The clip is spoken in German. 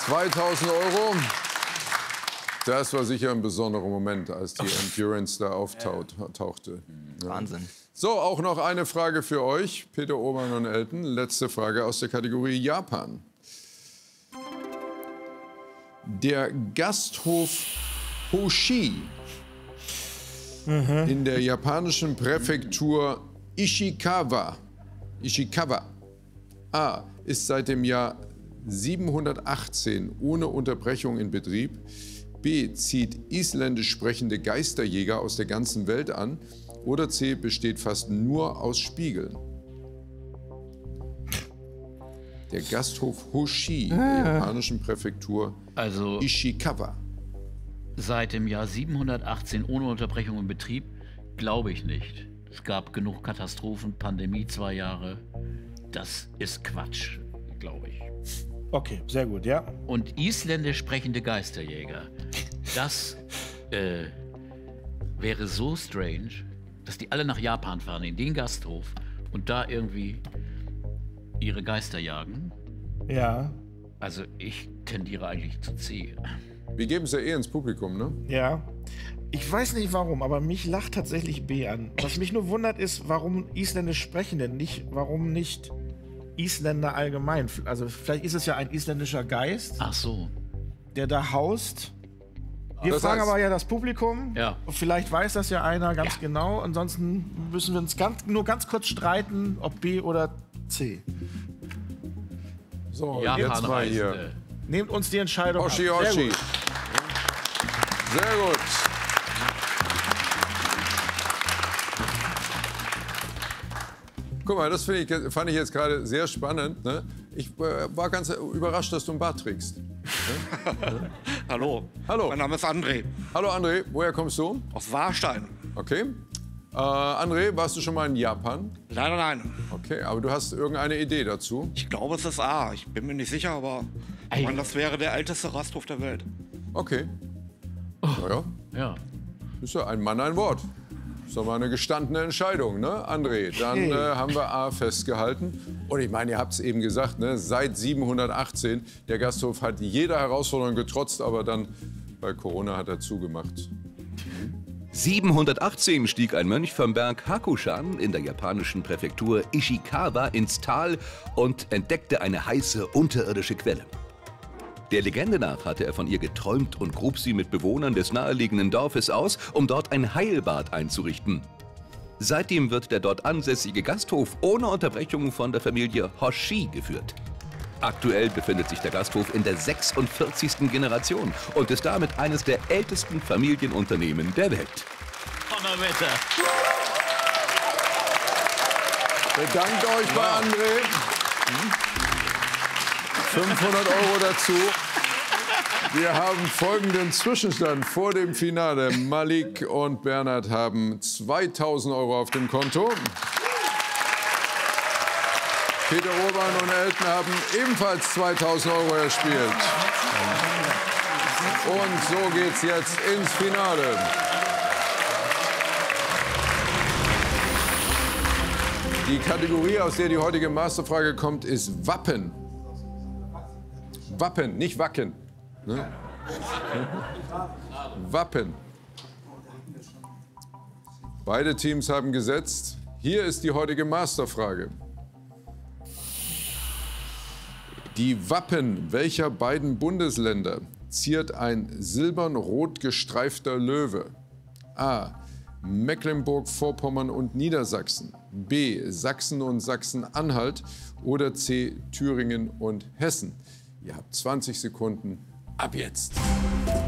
2.000 €. Das war sicher ein besonderer Moment, als die Endurance da auftauchte. Ja. Wahnsinn. So, auch noch eine Frage für euch, Peter Urban und Elton. Letzte Frage aus der Kategorie Japan. Der Gasthof Hoshi in der japanischen Präfektur Ishikawa A ist seit dem Jahr 718 ohne Unterbrechung in Betrieb. B zieht isländisch sprechende Geisterjäger aus der ganzen Welt an. Oder C besteht fast nur aus Spiegeln. Der Gasthof Hoshi in der japanischen Präfektur Ishikawa. Seit dem Jahr 718 ohne Unterbrechung in Betrieb, glaube ich nicht. Es gab genug Katastrophen, Pandemie 2 Jahre. Das ist Quatsch, glaube ich. Okay, sehr gut, ja. Und isländisch sprechende Geisterjäger, das wäre so strange, dass die alle nach Japan fahren, in den Gasthof und da irgendwie ihre Geister jagen. Ja. Also ich tendiere eigentlich zu C. Wir geben es ja ins Publikum, ne? Ja. Ich weiß nicht warum, aber mich lacht tatsächlich B an. Was mich nur wundert ist, warum Isländisch Sprechende, warum nicht Isländer allgemein. Also vielleicht ist es ja ein isländischer Geist, Ach so. der da haust. Wir fragen aber ja das Publikum. Ja. Vielleicht weiß das ja einer ganz genau. Ansonsten müssen wir uns nur ganz kurz streiten, ob B oder C. So, jetzt mal hier. Nehmt uns die Entscheidung Hoshi, ab. Hoshi. Sehr gut. Guck mal, das fand ich jetzt gerade sehr spannend. Ne? Ich war ganz überrascht, dass du einen Bart trägst. Ne? Hallo. Hallo. Mein Name ist André. Hallo André, woher kommst du? Aus Warstein. Okay. André, warst du schon mal in Japan? Leider nein. Okay, aber du hast irgendeine Idee dazu? Ich glaube, es ist A. Ich bin mir nicht sicher, aber ich meine, das wäre der älteste Gasthof der Welt. Okay. Naja, Ja. ist ja ein Mann, ein Wort. Ist doch mal eine gestandene Entscheidung, ne, André? Dann haben wir A festgehalten. Und ich meine, ihr habt es eben gesagt, ne, seit 718. Der Gasthof hat jeder Herausforderung getrotzt, aber dann bei Corona hat er zugemacht. 718 stieg ein Mönch vom Berg Hakushan in der japanischen Präfektur Ishikawa ins Tal und entdeckte eine heiße unterirdische Quelle. Der Legende nach hatte er von ihr geträumt und grub sie mit Bewohnern des naheliegenden Dorfes aus, um dort ein Heilbad einzurichten. Seitdem wird der dort ansässige Gasthof ohne Unterbrechung von der Familie Hoshi geführt. Aktuell befindet sich der Gasthof in der 46. Generation und ist damit eines der ältesten Familienunternehmen der Welt. Donnerwetter. Bedankt euch bei André. 500 € dazu. Wir haben folgenden Zwischenstand vor dem Finale. Malik und Bernhard haben 2.000 € auf dem Konto. Peter Urban und Elton haben ebenfalls 2.000 € erspielt. Und so geht's jetzt ins Finale. Die Kategorie, aus der die heutige Masterfrage kommt, ist Wappen. Wappen, nicht Wacken. Ne? Wappen. Beide Teams haben gesetzt. Hier ist die heutige Masterfrage. Die Wappen welcher beiden Bundesländer ziert ein silbern-rot gestreifter Löwe? A. Mecklenburg-Vorpommern und Niedersachsen. B. Sachsen und Sachsen-Anhalt. Oder C. Thüringen und Hessen. Ihr habt 20 Sekunden ab jetzt.